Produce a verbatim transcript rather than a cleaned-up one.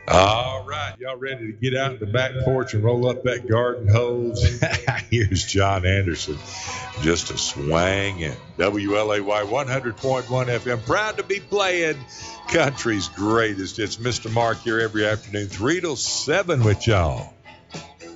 All right, y'all ready to get out in the back porch and roll up that garden hose? Here's John Anderson, just a swang and W L A Y one hundred point one F M, proud to be playing country's greatest. It's Mister Mark here every afternoon, three till seven with y'all.